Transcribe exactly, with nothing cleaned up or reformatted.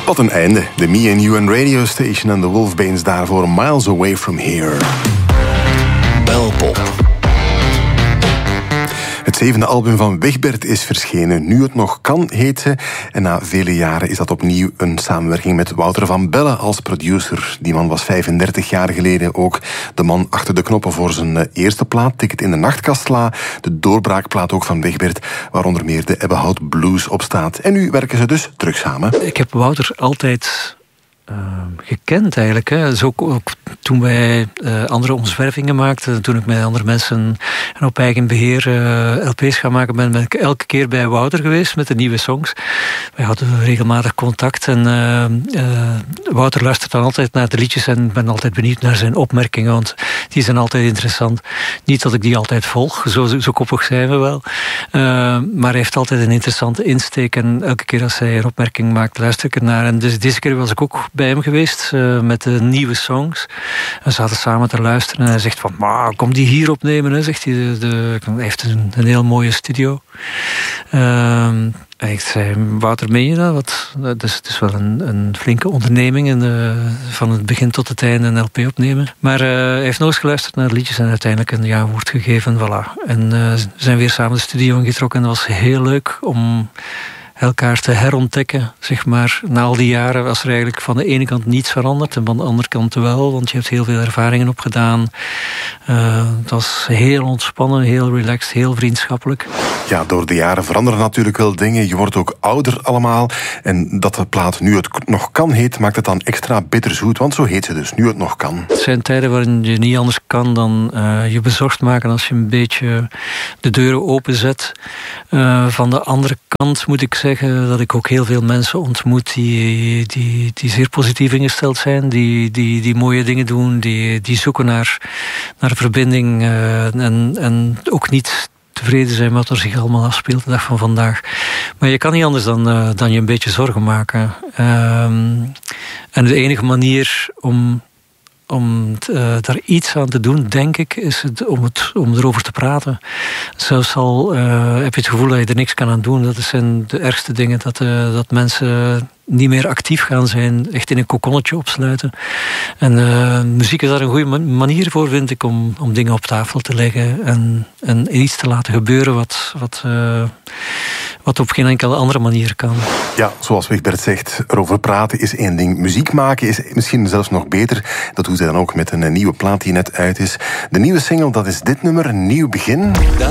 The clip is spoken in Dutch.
Wat een einde. De Me and You and Radio Station en de Wolfbanes daarvoor Miles Away From Here. Belpop. Het zevende album van Wigbert is verschenen. Nu het nog kan, heet ze. En na vele jaren is dat opnieuw een samenwerking met Wouter van Belle als producer. Die man was vijfendertig jaar geleden ook de man achter de knoppen voor zijn eerste plaat, Ticket in de Nachtkastla. De doorbraakplaat ook van Wigbert, waar onder meer de Ebbehout Blues op staat. En nu werken ze dus terug samen. Ik heb Wouter altijd Uh, gekend eigenlijk. Hè. Dus ook, ook toen wij uh, andere omzwervingen maakten, toen ik met andere mensen en op eigen beheer uh, L P's gaan maken, ben, ben ik elke keer bij Wouter geweest met de nieuwe songs. Wij hadden regelmatig contact en uh, uh, Wouter luistert dan altijd naar de liedjes en ben altijd benieuwd naar zijn opmerkingen, want die zijn altijd interessant. Niet dat ik die altijd volg, zo, zo koppig zijn we wel. Uh, maar hij heeft altijd een interessante insteek en elke keer als hij een opmerking maakt, luister ik ernaar. En dus deze keer was ik ook bij hem geweest uh, met de nieuwe songs. We zaten samen te luisteren en hij zegt van, maar kom die hier opnemen, hè, zegt hij. De, de, hij heeft een, een heel mooie studio. Uh, ik zei, Wouter, meen je dat? Wat, dus het is wel een, een flinke onderneming en, uh, van het begin tot het einde een L P opnemen. Maar uh, hij heeft nooit geluisterd naar de liedjes en uiteindelijk een ja-woord gegeven, voilà. En uh, zijn weer samen de studio ingetrokken en dat was heel leuk om elkaar te herontdekken, zeg maar. Na al die jaren was er eigenlijk van de ene kant niets veranderd en van de andere kant wel, want je hebt heel veel ervaringen opgedaan. Uh, het was heel ontspannen, heel relaxed, heel vriendschappelijk. Ja, door de jaren veranderen natuurlijk wel dingen. Je wordt ook ouder allemaal. En dat de plaat Nu het nog kan heet, maakt het dan extra bitterzoet, want zo heet ze dus, Nu het nog kan. Het zijn tijden waarin je niet anders kan dan uh, je bezorgd maken als je een beetje de deuren openzet. Uh, van de andere kant moet ik zeggen dat ik ook heel veel mensen ontmoet die, die, die zeer positief ingesteld zijn, die, die, die mooie dingen doen, die, die zoeken naar, naar verbinding uh, en, en ook niet tevreden zijn met wat er zich allemaal afspeelt de dag van vandaag. Maar je kan niet anders dan, uh, dan je een beetje zorgen maken. Um, en de enige manier om Om uh, daar iets aan te doen, denk ik, is het om, het, om erover te praten. Zelfs al uh, heb je het gevoel dat je er niks kan aan doen. Dat zijn de ergste dingen, dat, uh, dat mensen niet meer actief gaan zijn, echt in een kokonnetje opsluiten. En uh, muziek is daar een goede manier voor, vind ik, om, om dingen op tafel te leggen en, en iets te laten gebeuren wat, wat, uh, wat op geen enkele andere manier kan. Ja, zoals Wigbert zegt, erover praten is één ding. Muziek maken is misschien zelfs nog beter. Dat doet hij dan ook met een nieuwe plaat die net uit is. De nieuwe single, dat is dit nummer, Nieuw Begin.